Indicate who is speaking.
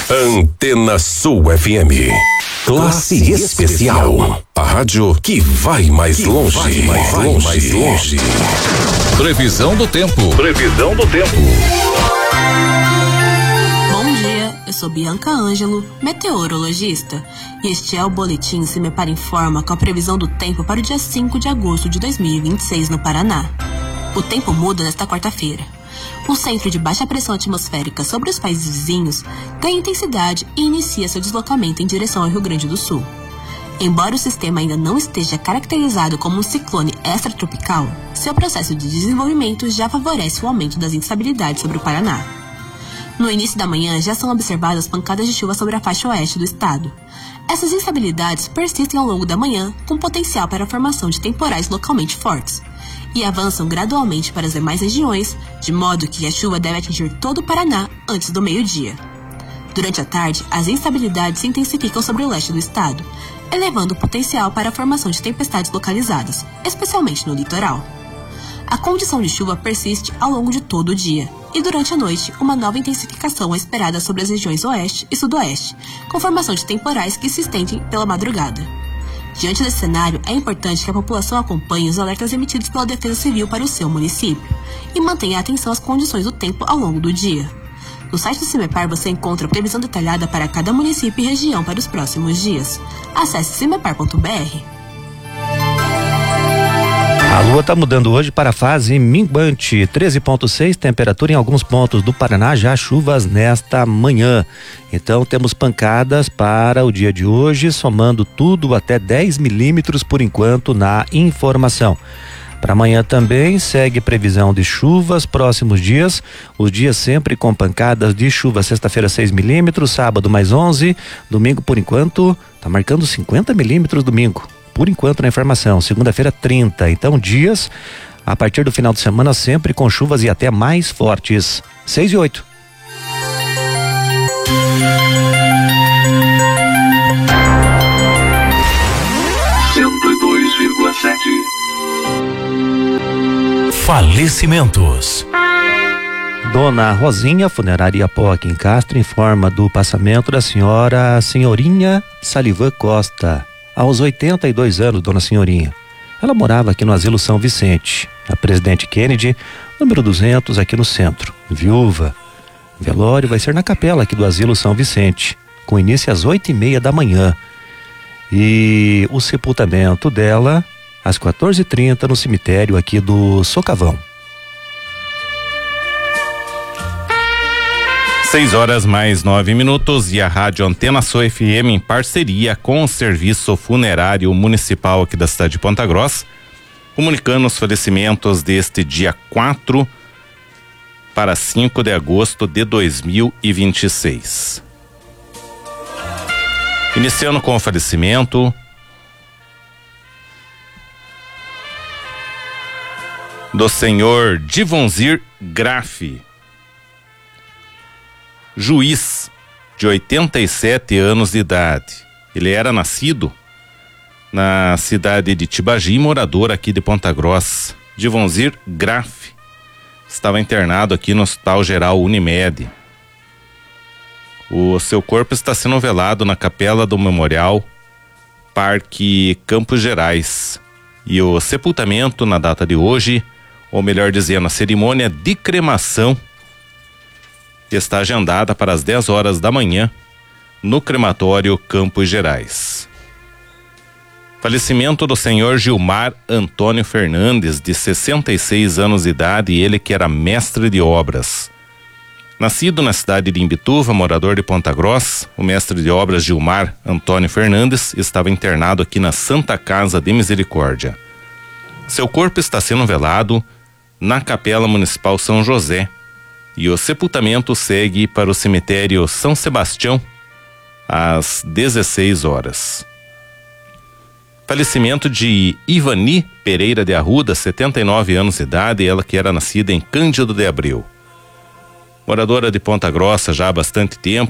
Speaker 1: Antena Sul FM. Classe especial. A rádio que vai mais longe. Vai mais longe.
Speaker 2: Previsão do tempo.
Speaker 3: Bom dia, eu sou Bianca Ângelo, meteorologista, e este é o boletim Se Me Para Informa com a previsão do tempo para o dia 5 de agosto de 2026 no Paraná. O tempo muda nesta quarta-feira. O centro de baixa pressão atmosférica sobre os países vizinhos ganha intensidade e inicia seu deslocamento em direção ao Rio Grande do Sul. Embora o sistema ainda não esteja caracterizado como um ciclone extratropical, seu processo de desenvolvimento já favorece o aumento das instabilidades sobre o Paraná. No início da manhã já são observadas pancadas de chuva sobre a faixa oeste do estado. Essas instabilidades persistem ao longo da manhã, com potencial para a formação de temporais localmente fortes, e avançam gradualmente para as demais regiões, de modo que a chuva deve atingir todo o Paraná antes do meio-dia. Durante a tarde, as instabilidades se intensificam sobre o leste do estado, elevando o potencial para a formação de tempestades localizadas, especialmente no litoral. A condição de chuva persiste ao longo de todo o dia, e durante a noite, uma nova intensificação é esperada sobre as regiões oeste e sudoeste, com formação de temporais que se estendem pela madrugada. Diante desse cenário, é importante que a população acompanhe os alertas emitidos pela Defesa Civil para o seu município e mantenha atenção às condições do tempo ao longo do dia. No site do CIMEPAR você encontra previsão detalhada para cada município e região para os próximos dias. Acesse cimepar.br.
Speaker 4: A lua está mudando hoje para a fase minguante, 13,6, temperatura em alguns pontos do Paraná, já chuvas nesta manhã. Então temos pancadas para o dia de hoje, somando tudo até 10 milímetros por enquanto na informação. Para amanhã também segue previsão de chuvas próximos dias, os dias sempre com pancadas de chuva, sexta-feira 6 milímetros, sábado mais 11, domingo por enquanto está marcando 50 milímetros domingo. Por enquanto na informação, segunda-feira 30, então dias a partir do final de semana sempre com chuvas e até mais fortes. 6 e 8.
Speaker 2: Falecimentos.
Speaker 4: Dona Rosinha, funerária Poc em Castro, informa do passamento da senhorinha Salivan Costa. Aos 82 anos, dona senhorinha. Ela morava aqui no Asilo São Vicente, na Presidente Kennedy, número 200, aqui no centro. Viúva. O velório vai ser na capela aqui do Asilo São Vicente, com início às 8h30 da manhã. E o sepultamento dela, às 14h30, no cemitério aqui do Socavão.
Speaker 5: 6h mais 9 e a Rádio Antena Sul FM, em parceria com o Serviço Funerário Municipal aqui da cidade de Ponta Grossa, comunicando os falecimentos deste dia 4 para 5 de agosto de 2026. Iniciando com o falecimento do senhor Divonzir Graff, juiz de 87 anos de idade. Ele era nascido na cidade de Tibagi, morador aqui de Ponta Grossa. Divonzir Graff estava internado aqui no Hospital Geral Unimed. O seu corpo está sendo velado na capela do Memorial Parque Campos Gerais. E o sepultamento na data de hoje, ou melhor dizendo, a cerimônia de cremação, está agendada para as 10 horas da manhã no crematório Campos Gerais. Falecimento do senhor Gilmar Antônio Fernandes, de 66 anos de idade, ele que era mestre de obras. Nascido na cidade de Imbituva, morador de Ponta Grossa, o mestre de obras Gilmar Antônio Fernandes estava internado aqui na Santa Casa de Misericórdia. Seu corpo está sendo velado na Capela Municipal São José, e o sepultamento segue para o cemitério São Sebastião às 16 horas. Falecimento de Ivani Pereira de Arruda, 79 anos de idade, ela que era nascida em Cândido de Abreu. Moradora de Ponta Grossa já há bastante tempo,